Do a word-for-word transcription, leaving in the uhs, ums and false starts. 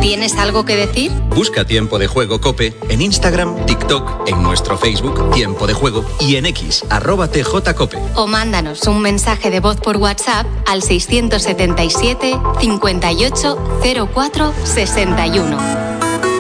¿Tienes algo que decir? Busca Tiempo de Juego COPE en Instagram, TikTok, en nuestro Facebook Tiempo de Juego y en X, arroba tjcope. O mándanos un mensaje de voz por WhatsApp al seiscientos setenta y siete, cincuenta y ocho, cero cuatro, sesenta y uno.